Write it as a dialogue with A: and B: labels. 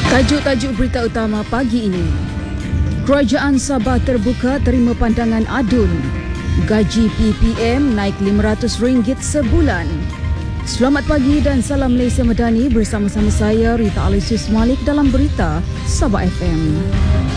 A: Tajuk-tajuk berita utama pagi ini. Kerajaan Sabah terbuka terima pandangan adun. Gaji PPM naik RM500 sebulan. Selamat pagi dan salam Malaysia Madani, bersama-sama saya Rita Alisius Malik dalam berita Sabah FM.